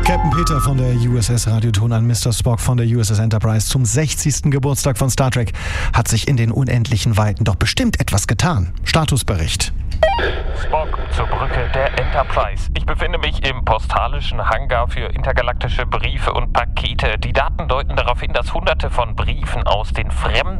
Captain Peter von der USS Radioton an Mr. Spock von der USS Enterprise zum 60. Geburtstag von Star Trek hat sich in den unendlichen Weiten doch bestimmt etwas getan. Statusbericht. Spock zur Brücke der Enterprise. Ich befinde mich im postalischen Hangar für intergalaktische Briefe und Pakete. Die Daten deuten darauf hin, dass Hunderte von Briefen aus den fremden